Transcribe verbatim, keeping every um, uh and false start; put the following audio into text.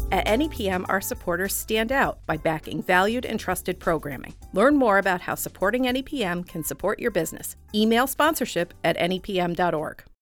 At N E P M, our supporters stand out by backing valued and trusted programming. Learn more about how supporting N E P M can support your business. Email sponsorship at N E P M dot org.